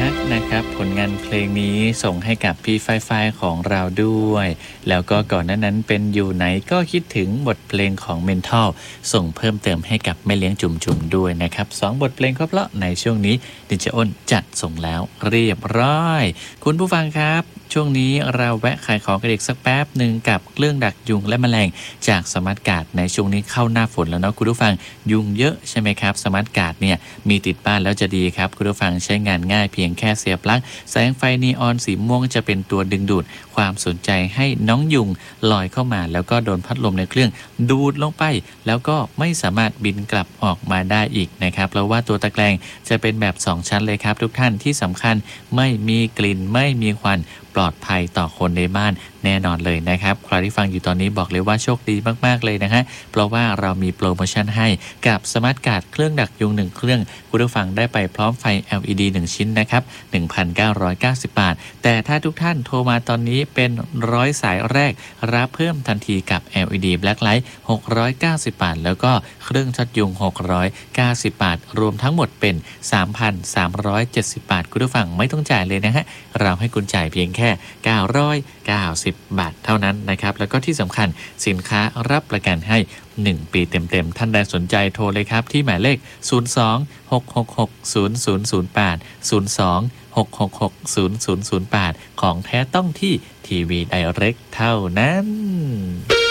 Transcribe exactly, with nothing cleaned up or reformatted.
ฮักนะครับผลงานเพลงนี้ส่งให้กับพี่ฝ้ายฝ้ายของเราด้วยแล้วก็ก่อนหน้านั้นเป็นอยู่ไหนก็คิดถึงบทเพลงของ Mental ส่งเพิ่มเติมให้กับแม่เลี้ยงจุ่มๆด้วยนะครับสองบทเพลงเพราะๆในช่วงนี้ดิเจอ้นจัดส่งแล้วเรียบร้อยคุณผู้ฟังครับช่วงนี้เราแวะขายของกันอีกสักแป๊บหนึ่งกับเครื่องดักยุงและแมลงจากสมาร์ทการ์ดในช่วงนี้เข้าหน้าฝนแล้วเนาะคุณผู้ฟังยุงเยอะใช่ไหมครับสมาร์ทการ์ดเนี่ยมีติดบ้านแล้วจะดีครับคุณผู้ฟังใช้งานง่ายเพียงแค่เสียบปลั๊กแสงไฟนีออนสีม่วงจะเป็นตัวดึงดูดความสนใจให้น้องยุงลอยเข้ามาแล้วก็โดนพัดลมในเครื่องดูดลงไปแล้วก็ไม่สามารถบินกลับออกมาได้อีกนะครับเพราะว่าตัวตะแกรงจะเป็นแบบสองชั้นเลยครับทุกท่านที่สำคัญไม่มีกลิ่นไม่มีควันปลอดภัยต่อคนในบ้านแน่นอนเลยนะครับใครที่ฟังอยู่ตอนนี้บอกเลยว่าโชคดีมากๆเลยนะฮะเพราะว่าเรามีโปรโมชั่นให้กับสมาร์ทการ์ดเครื่องดักยุงหนึ่งเครื่องคุณผู้ฟังได้ไปพร้อมไฟ แอล อี ดี หนึ่งชิ้นนะครับ หนึ่งพันเก้าร้อยเก้าสิบ บาทแต่ถ้าทุกท่านโทรมาตอนนี้เป็นร้อยสายแรกรับเพิ่มทันทีกับ แอล อี ดี Blacklight หกร้อยเก้าสิบ บาทแล้วก็เครื่องช็อตยุงหกร้อยเก้าสิบ บาทรวมทั้งหมดเป็น สามพันสามร้อยเจ็ดสิบ บาทคุณผู้ฟังไม่ต้องจ่ายเลยนะฮะเราให้คุณจ่ายเพียงแค่เก้าร้อยเก้าสิบ บาทเท่านั้นนะครับแล้วก็ที่สำคัญสินค้ารับประกันให้หนึ่งปีเต็มๆท่านใดสนใจโทรเลยครับที่หมายเลขศูนย์ สอง หก หก หก ศูนย์ ศูนย์ ศูนย์ แปด ศูนย์ สอง หก หก หก ศูนย์ ศูนย์ ศูนย์ แปดของแท้ต้องที่ทีวีไดเรกเท่านั้น